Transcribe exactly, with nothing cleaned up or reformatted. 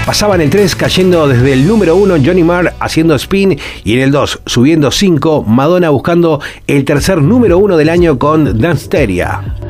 Pasaba en el tres cayendo desde el número uno Johnny Marr haciendo spin y en el dos subiendo cinco Madonna buscando el tercer número uno del año con Danceteria.